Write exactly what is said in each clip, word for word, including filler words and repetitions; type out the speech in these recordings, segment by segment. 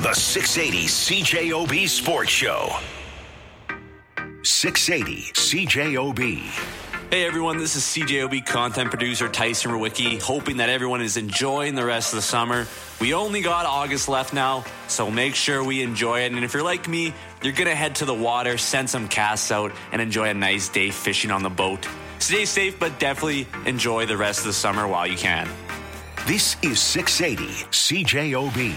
The six eighty C J O B Sports Show. six eighty C J O B. Hey everyone, this is C J O B content producer Tyson Rewicki, hoping that everyone is enjoying the rest of the summer. We only got August left now, so make sure we enjoy it. And if you're like me, you're going to head to the water, send some casts out, and enjoy a nice day fishing on the boat. Stay safe, but definitely enjoy the rest of the summer while you can. This is six eighty C J O B.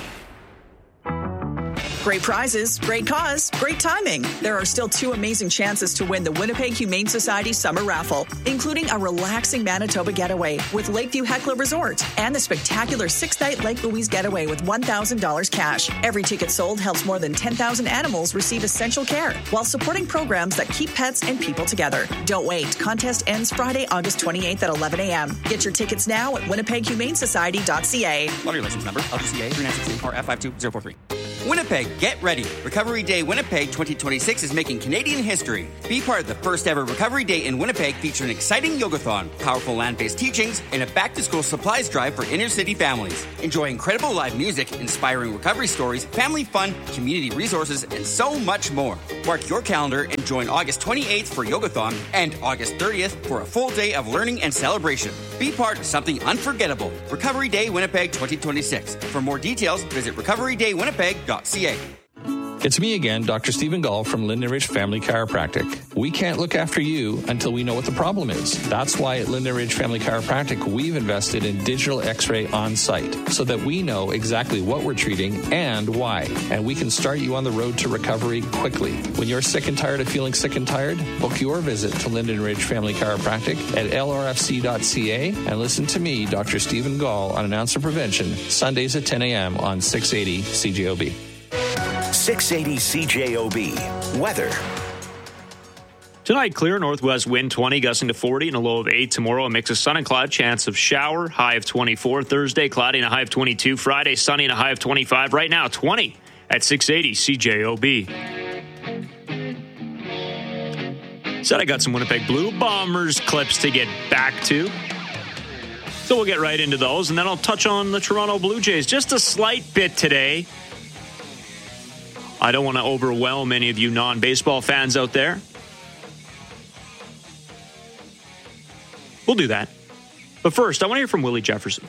Great prizes, great cause, great timing. There are still two amazing chances to win the Winnipeg Humane Society Summer Raffle, including a relaxing Manitoba getaway with Lakeview Heckler Resort and the spectacular six-night Lake Louise getaway with one thousand dollars cash. Every ticket sold helps more than ten thousand animals receive essential care while supporting programs that keep pets and people together. Don't wait. Contest ends Friday, August twenty-eighth at eleven a.m. Get your tickets now at winnipeg humane society dot c a. Lottery license number L G C A three nine six eight or F five two zero four three. Winnipeg, get ready. Recovery Day Winnipeg twenty twenty-six is making Canadian history. Be part of the first ever Recovery Day in Winnipeg featuring an exciting yogathon, powerful land-based teachings, and a back-to-school supplies drive for inner-city families. Enjoy incredible live music, inspiring recovery stories, family fun, community resources, and so much more. Mark your calendar and join August twenty-eighth for yogathon and August thirtieth for a full day of learning and celebration. Be part of something unforgettable. Recovery Day Winnipeg twenty twenty-six. For more details, visit recovery day winnipeg dot c a. It's me again, Doctor Stephen Gall from Linden Ridge Family Chiropractic. We can't look after you until we know what the problem is. That's why at Linden Ridge Family Chiropractic, we've invested in digital x-ray on site so that we know exactly what we're treating and why. And we can start you on the road to recovery quickly. When you're sick and tired of feeling sick and tired, book your visit to Linden Ridge Family Chiropractic at L R F C dot c a and listen to me, Doctor Stephen Gall, on Announcer Prevention, Sundays at ten a.m. on six eighty C J O B. six eighty C J O B. Weather. Tonight, clear northwest wind twenty, gusting to forty, and a low of eight. Tomorrow, a mix of sun and cloud, chance of shower, high of twenty-four. Thursday, cloudy and a high of twenty-two. Friday, sunny and a high of twenty-five. Right now, twenty at six eighty C J O B. Said I got some Winnipeg Blue Bombers clips to get back to. So we'll get right into those, and then I'll touch on the Toronto Blue Jays just a slight bit today. I don't want to overwhelm any of you non-baseball fans out there. We'll do that. But first, I want to hear from Willie Jefferson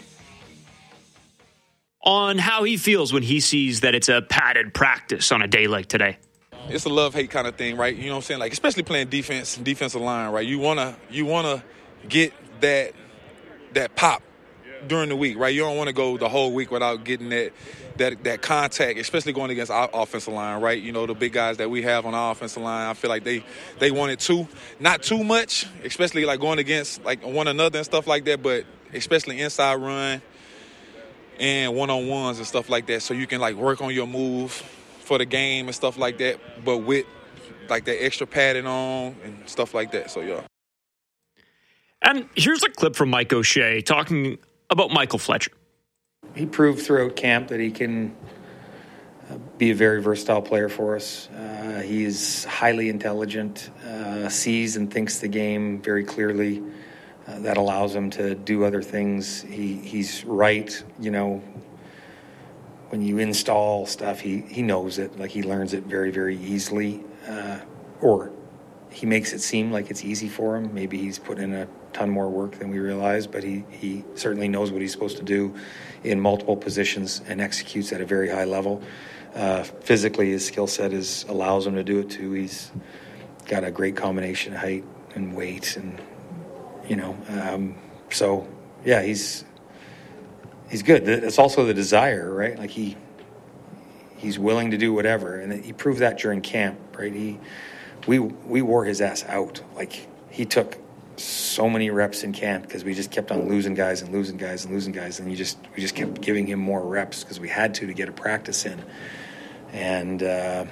on how he feels when he sees that it's a padded practice on a day like today. It's a love-hate kind of thing, right? You know what I'm saying? Like, especially playing defense, defensive line, right? You want to you want to get that that pop during the week, right? You don't want to go the whole week without getting that that that contact, especially going against our offensive line, right? You know, the big guys that we have on our offensive line, I feel like they they want it too. Not too much, especially like going against like one another and stuff like that, but especially inside run and one-on-ones and stuff like that, so you can like work on your move for the game and stuff like that, but with like that extra padding on and stuff like that. So yeah. And here's a clip from Mike O'Shea talking about Michael Fletcher. He proved throughout camp that he can uh, be a very versatile player for us. Uh, he's highly intelligent, uh, sees and thinks the game very clearly. Uh, that allows him to do other things. He he's right, you know. When you install stuff, he, he knows it. Like, he learns it very, very easily. Uh, or he makes it seem like it's easy for him. Maybe he's put in a ton more work than we realize, but he, he certainly knows what he's supposed to do in multiple positions and executes at a very high level. Uh, physically, his skill set is allows him to do it too. He's got a great combination of height and weight, and you know, um, so yeah, he's he's good. It's also the desire, right? Like he he's willing to do whatever, and he proved that during camp, right? He we we wore his ass out. Like, he took so many reps in camp because we just kept on losing guys and losing guys and losing guys, and you just we just kept giving him more reps because we had to to get a practice in. And uh,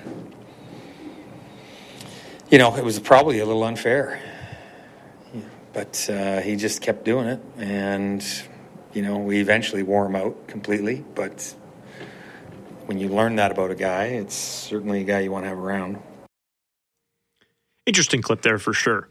you know, it was probably a little unfair, but uh, he just kept doing it, and you know, we eventually wore him out completely. But when you learn that about a guy, it's certainly a guy you want to have around. Interesting clip there for sure.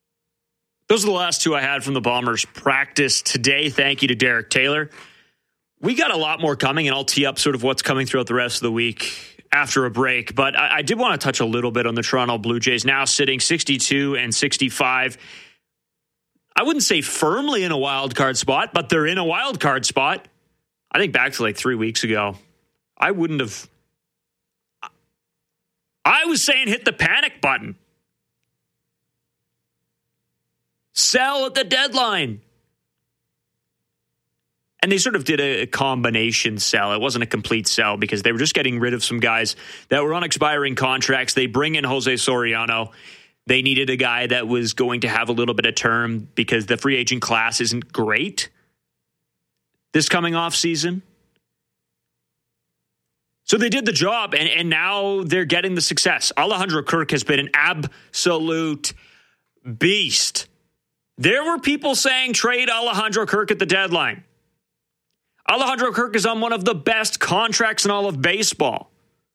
Those are the last two I had from the Bombers practice today. Thank you to Derek Taylor. We got a lot more coming, and I'll tee up sort of what's coming throughout the rest of the week after a break. But I, I did want to touch a little bit on the Toronto Blue Jays, now sitting sixty-two and sixty-five. I wouldn't say firmly in a wild card spot, but they're in a wild card spot. I think back to like three weeks ago, I wouldn't have. I was saying hit the panic button. Sell at the deadline. And they sort of did a combination sell. It wasn't a complete sell because they were just getting rid of some guys that were on expiring contracts. They bring in Jose Soriano. They needed a guy that was going to have a little bit of term because the free agent class isn't great this coming off season. So they did the job, and, and now they're getting the success. Alejandro Kirk has been an absolute beast. There were people saying trade Alejandro Kirk at the deadline. Alejandro Kirk is on one of the best contracts in all of baseball.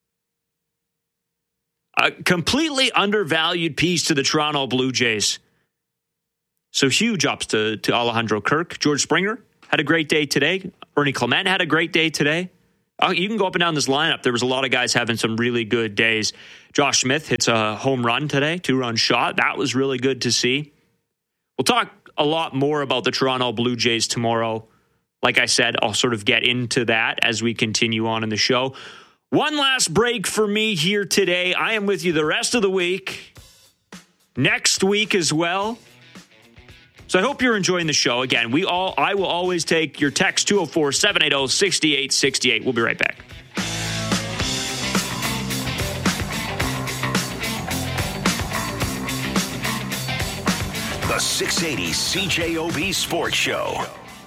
A completely undervalued piece to the Toronto Blue Jays. So huge ups to, to Alejandro Kirk. George Springer had a great day today. Ernie Clement had a great day today. Uh, you can go up and down this lineup. There was a lot of guys having some really good days. Josh Smith hits a home run today, two-run shot. That was really good to see. We'll talk a lot more about the Toronto Blue Jays tomorrow. Like I said, I'll sort of get into that as we continue on in the show. One last break for me here today. I am with you the rest of the week, next week as well. So I hope you're enjoying the show. Again, we all I will always take your text two oh four, seven eight zero, six eight six eight. We'll be right back. The six eighty C J O B Sports Show.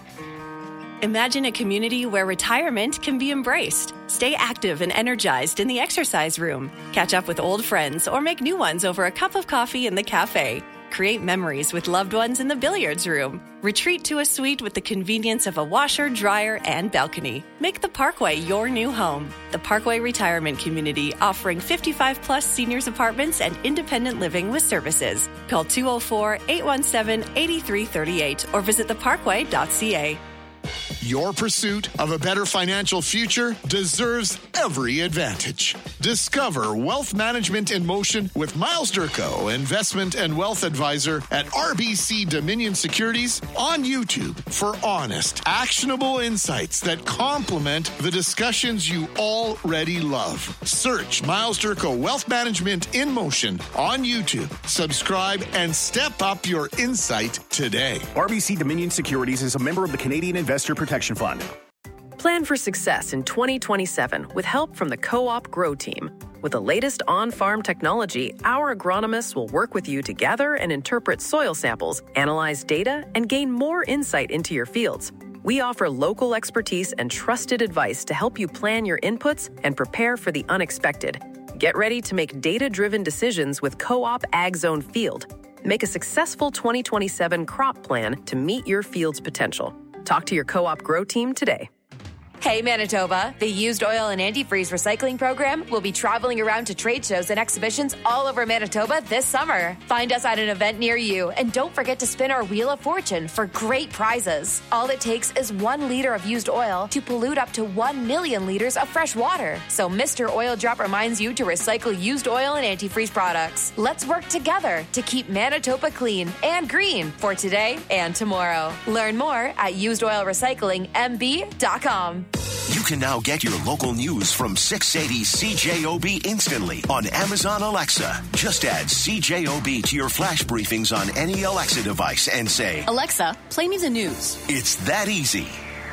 Imagine a community where retirement can be embraced. Stay active and energized in the exercise room. Catch up with old friends or make new ones over a cup of coffee in the cafe. Create memories with loved ones in the billiards room. Retreat to a suite with the convenience of a washer, dryer, and balcony. Make the Parkway your new home. The Parkway Retirement Community, offering fifty-five plus seniors apartments and independent living with services. Call two oh four, eight one seven, eight three three eight or visit the parkway dot c a. Your pursuit of a better financial future deserves every advantage. Discover Wealth Management in Motion with Miles Durko, Investment and Wealth Advisor at R B C Dominion Securities on YouTube for honest, actionable insights that complement the discussions you already love. Search Miles Durko Wealth Management in Motion on YouTube. Subscribe and step up your insight today. R B C Dominion Securities is a member of the Canadian Investor Protection Fund. Plan for success in twenty twenty-seven with help from the Co-op Grow Team. With the latest on-farm technology, our agronomists will work with you to gather and interpret soil samples, analyze data, and gain more insight into your fields. We offer local expertise and trusted advice to help you plan your inputs and prepare for the unexpected. Get ready to make data-driven decisions with Co-op Ag Zone Field. Make a successful twenty twenty-seven crop plan to meet your field's potential. Talk to your Co-op Grow Team today. Hey Manitoba, the Used Oil and Antifreeze Recycling Program will be traveling around to trade shows and exhibitions all over Manitoba this summer. Find us at an event near you, and don't forget to spin our Wheel of Fortune for great prizes. All it takes is one liter of used oil to pollute up to one million liters of fresh water. So Mister Oil Drop reminds you to recycle used oil and antifreeze products. Let's work together to keep Manitoba clean and green for today and tomorrow. Learn more at used oil recycling m b dot com. You can now get your local news from six eighty C J O B instantly on Amazon Alexa. Just add C J O B to your flash briefings on any Alexa device and say, Alexa, play me the news. It's that easy.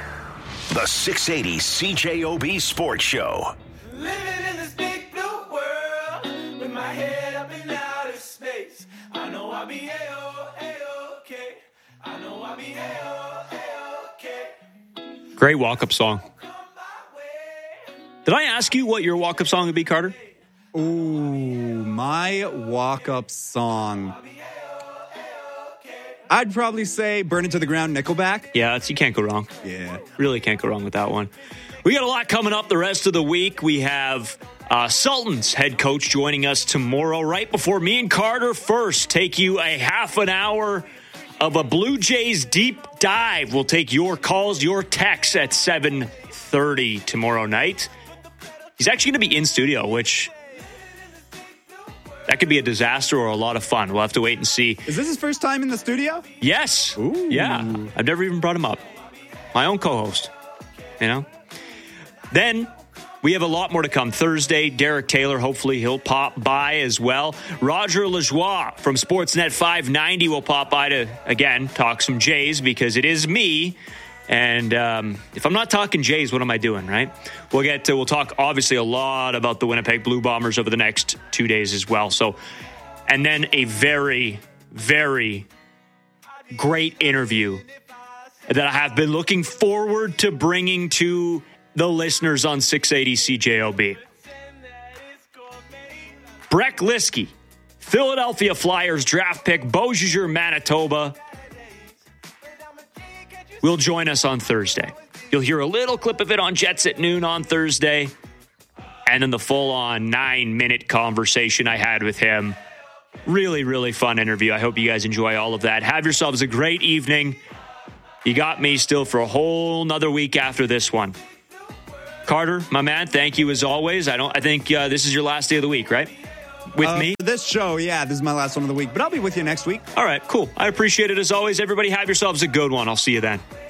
The six eighty C J O B Sports Show. Living in this big blue world with my head up in outer space. I know I'll be A-O, A-OK. I know I'll be A-O, A-OK. Great walk-up song. Did I ask you what your walk-up song would be, Carter? Ooh, my walk-up song. I'd probably say Burn It to the Ground, Nickelback. Yeah, that's, you can't go wrong. Yeah. Really can't go wrong with that one. We got a lot coming up the rest of the week. We have uh, Sultan's head coach joining us tomorrow, right before me and Carter first take you a half an hour of a Blue Jays deep dive. We'll take your calls, your texts at seven thirty tomorrow night. He's actually going to be in studio, which that could be a disaster or a lot of fun. We'll have to wait and see. Is this his first time in the studio? Yes. Ooh. Yeah. I've never even brought him up. My own co-host. You know? Then we have a lot more to come. Thursday, Derek Taylor, hopefully he'll pop by as well. Roger Lajoie from Sportsnet five ninety will pop by to, again, talk some Jays because it is me. And um, if I'm not talking Jays, what am I doing, right? We'll get to, we'll talk obviously a lot about the Winnipeg Blue Bombers over the next two days as well. So, and then a very, very great interview that I have been looking forward to bringing to the listeners on six eighty C J O B. Breck Liskey, Philadelphia Flyers draft pick, Beausejour, Manitoba, will join us on Thursday. You'll hear a little clip of it on Jets at noon on Thursday, and then the full-on nine-minute conversation I had with him. Really, really fun interview. I hope you guys enjoy all of that. Have yourselves a great evening. You got me still for a whole nother week after this one. Carter, my man, thank you as always. I don't. I think uh, this is your last day of the week, right? With uh, me? For this show, yeah, this is my last one of the week, but I'll be with you next week. All right, cool. I appreciate it as always. Everybody have yourselves a good one. I'll see you then.